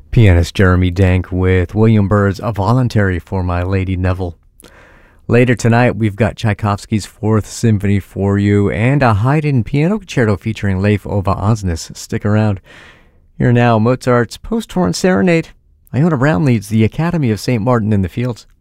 Pianist Jeremy Dank with William Byrd's A Voluntary for My Lady Neville. Later tonight, we've got Tchaikovsky's Fourth Symphony for you and a Haydn piano concerto featuring Leif Ove Ansnes. Stick around. Here now, Mozart's Post-Horn Serenade. Iona Brown leads the Academy of St. Martin in the Fields.